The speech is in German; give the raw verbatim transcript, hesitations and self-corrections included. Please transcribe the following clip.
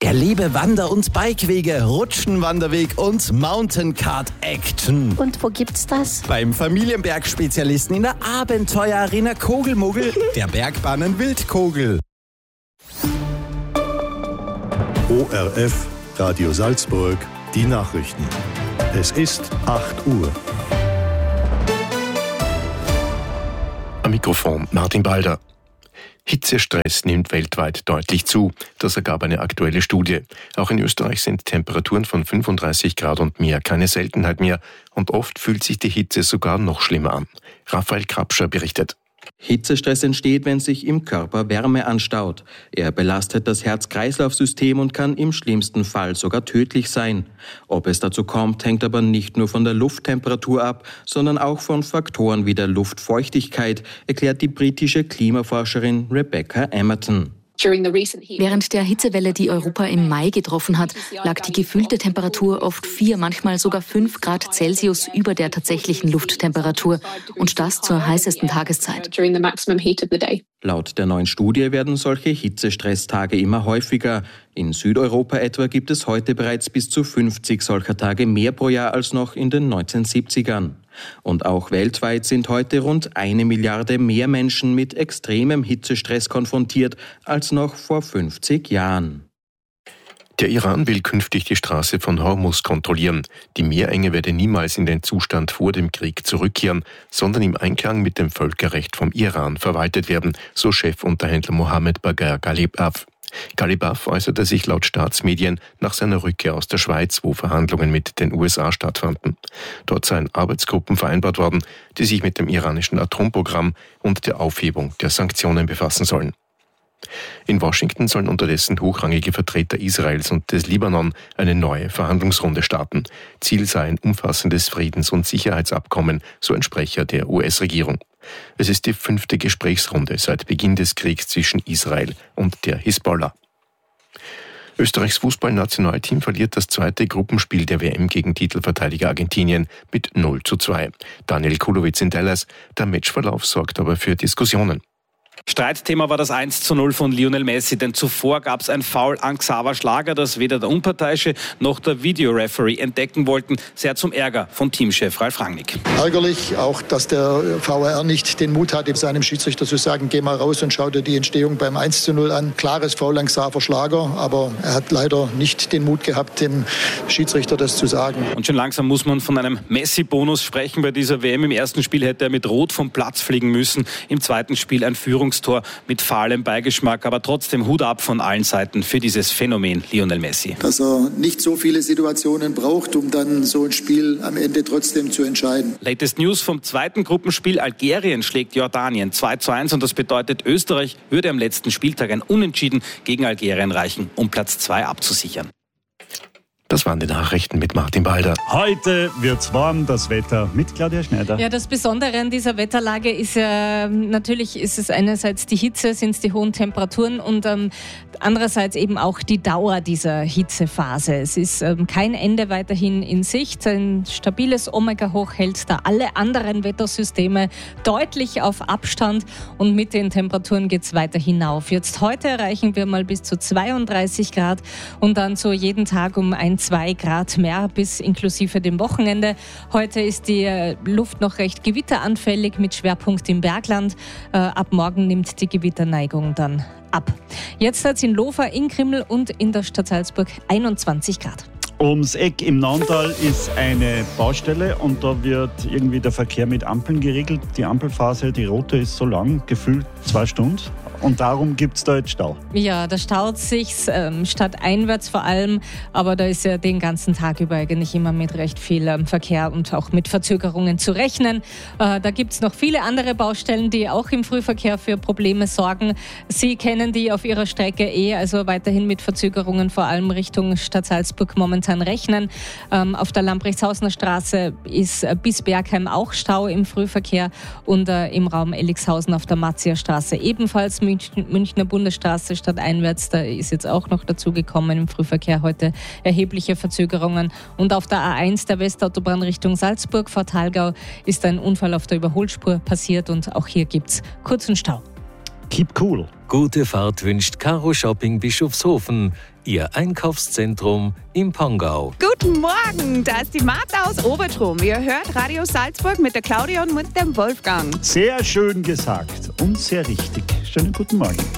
Erlebe Wander- und Bikewege, Rutschenwanderweg und Mountain-Kart-Action. Und wo gibt's das? Beim Familienbergspezialisten in der Abenteuerarena Kogelmuggel, der Bergbahnen Wildkogel. O R F, Radio Salzburg, die Nachrichten. Es ist acht Uhr. Am Mikrofon Martin Balder. Hitzestress nimmt weltweit deutlich zu. Das ergab eine aktuelle Studie. Auch in Österreich sind Temperaturen von fünfunddreißig Grad und mehr keine Seltenheit mehr. Und oft fühlt sich die Hitze sogar noch schlimmer an. Raphael Krapscher berichtet. Hitzestress entsteht, wenn sich im Körper Wärme anstaut. Er belastet das Herz-Kreislauf-System und kann im schlimmsten Fall sogar tödlich sein. Ob es dazu kommt, hängt aber nicht nur von der Lufttemperatur ab, sondern auch von Faktoren wie der Luftfeuchtigkeit, erklärt die britische Klimaforscherin Rebecca Emerton. Während der Hitzewelle, die Europa im Mai getroffen hat, lag die gefühlte Temperatur oft vier, manchmal sogar fünf Grad Celsius über der tatsächlichen Lufttemperatur und das zur heißesten Tageszeit. Laut der neuen Studie werden solche Hitzestressstage immer häufiger. In Südeuropa etwa gibt es heute bereits bis zu fünfzig solcher Tage mehr pro Jahr als noch in den neunzehnhundertsiebzigern. Und auch weltweit sind heute rund eine Milliarde mehr Menschen mit extremem Hitzestress konfrontiert als noch vor fünfzig Jahren. Der Iran will künftig die Straße von Hormuz kontrollieren. Die Meerenge werde niemals in den Zustand vor dem Krieg zurückkehren, sondern im Einklang mit dem Völkerrecht vom Iran verwaltet werden, so Chefunterhändler Mohammed Bagher Ghalibaf. Ghalibaf äußerte sich laut Staatsmedien nach seiner Rückkehr aus der Schweiz, wo Verhandlungen mit den U S A stattfanden. Dort seien Arbeitsgruppen vereinbart worden, die sich mit dem iranischen Atomprogramm und der Aufhebung der Sanktionen befassen sollen. In Washington sollen unterdessen hochrangige Vertreter Israels und des Libanon eine neue Verhandlungsrunde starten. Ziel sei ein umfassendes Friedens- und Sicherheitsabkommen, so ein Sprecher der U S-Regierung. Es ist die fünfte Gesprächsrunde seit Beginn des Kriegs zwischen Israel und der Hisbollah. Österreichs Fußballnationalteam verliert das zweite Gruppenspiel der W M gegen Titelverteidiger Argentinien mit null zu zwei. Daniel Kulowitz in Dallas. Der Matchverlauf sorgt aber für Diskussionen. Streitthema war das eins zu null von Lionel Messi, denn zuvor gab es ein Foul an Xaver Schlager, das weder der Unparteiische noch der Videoreferee entdecken wollten, sehr zum Ärger von Teamchef Ralf Rangnick. Ärgerlich auch, dass der V A R nicht den Mut hatte, seinem Schiedsrichter zu sagen, geh mal raus und schau dir die Entstehung beim eins zu null an. Klares Foul an Xaver Schlager, aber er hat leider nicht den Mut gehabt, dem Schiedsrichter das zu sagen. Und schon langsam muss man von einem Messi-Bonus sprechen bei dieser W M. Im ersten Spiel hätte er mit Rot vom Platz fliegen müssen, im zweiten Spiel ein Führungs Tor mit fahlem Beigeschmack, aber trotzdem Hut ab von allen Seiten für dieses Phänomen Lionel Messi. Dass er nicht so viele Situationen braucht, um dann so ein Spiel am Ende trotzdem zu entscheiden. Latest News vom zweiten Gruppenspiel. Algerien schlägt Jordanien zwei zu eins und das bedeutet, Österreich würde am letzten Spieltag ein Unentschieden gegen Algerien reichen, um Platz zwei abzusichern. Das waren die Nachrichten mit Martin Balder. Heute wird's warm, das Wetter mit Claudia Schneider. Ja, das Besondere an dieser Wetterlage ist ja, natürlich ist es einerseits die Hitze, sind es die hohen Temperaturen und ähm, andererseits eben auch die Dauer dieser Hitzephase. Es ist ähm, kein Ende weiterhin in Sicht. Ein stabiles Omega-Hoch hält da alle anderen Wettersysteme deutlich auf Abstand und mit den Temperaturen geht's weiter hinauf. Jetzt heute erreichen wir mal bis zu zweiunddreißig Grad und dann so jeden Tag um ein zwei Grad mehr bis inklusive dem Wochenende. Heute ist die Luft noch recht gewitteranfällig mit Schwerpunkt im Bergland. Äh, ab morgen nimmt die Gewitterneigung dann ab. Jetzt hat es in Lofa, in Krimml und in der Stadt Salzburg einundzwanzig Grad. Ums Eck im Nauntal ist eine Baustelle und da wird irgendwie der Verkehr mit Ampeln geregelt. Die Ampelphase, die rote, ist so lang, gefühlt zwei Stunden. Und darum gibt es da jetzt Stau. Ja, da staut sich ähm, stadteinwärts vor allem, aber da ist ja den ganzen Tag über eigentlich immer mit recht viel ähm, Verkehr und auch mit Verzögerungen zu rechnen. Äh, da gibt es noch viele andere Baustellen, die auch im Frühverkehr für Probleme sorgen. Sie kennen die auf ihrer Strecke eh, also weiterhin mit Verzögerungen vor allem Richtung Stadt Salzburg momentan rechnen. Ähm, auf der Lamprechtshausener Straße ist äh, bis Bergheim auch Stau im Frühverkehr und äh, im Raum Ellixhausen auf der Matzia-Straße ebenfalls. Münchner Bundesstraße stadteinwärts, da ist jetzt auch noch dazu gekommen im Frühverkehr heute erhebliche Verzögerungen. Und auf der A eins der Westautobahn Richtung Salzburg vor Thalgau ist ein Unfall auf der Überholspur passiert und auch hier gibt's kurzen Stau. Keep cool. Gute Fahrt wünscht Caro Shopping Bischofshofen, Ihr Einkaufszentrum im Pongau. Guten Morgen, da ist die Martha aus Obertrum. Ihr hört Radio Salzburg mit der Claudia und mit dem Wolfgang. Sehr schön gesagt und sehr richtig. Schönen guten Morgen.